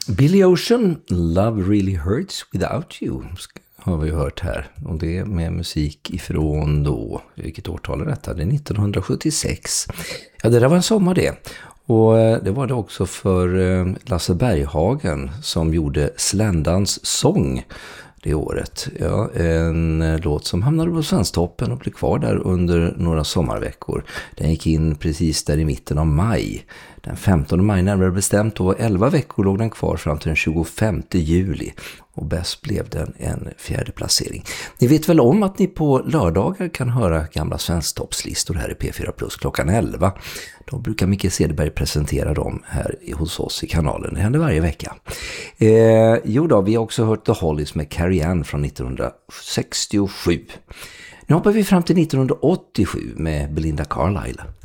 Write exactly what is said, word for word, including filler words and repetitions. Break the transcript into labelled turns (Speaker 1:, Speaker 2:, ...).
Speaker 1: Billy Ocean, Love Really Hurts Without You, har vi hört här. Och det är med musik ifrån då, vilket årtal är detta? Det är nittonhundrasjuttiosex. Ja, det där var en sommar det. Och det var det också för Lasse Berghagen som gjorde Sländans sång det året. Ja, en låt som hamnade på Svensktoppen och blev kvar där under några sommarveckor. Den gick in precis där i mitten av maj. Den femtonde maj närmare bestämt, och elva veckor låg den kvar fram till den tjugofemte juli. Och bäst blev den en fjärde placering. Ni vet väl om att ni på lördagar kan höra gamla Svensktoppslistor här i P fyra Plus klockan elva. Då brukar Micke Cederberg presentera dem här hos oss i kanalen. Det händer varje vecka. Eh, jo då, vi har också hört The Hollies med Carrie Ann från nittonhundrasextiosju. Nu hoppar vi fram till nittonhundraåttiosju med Belinda Carlisle.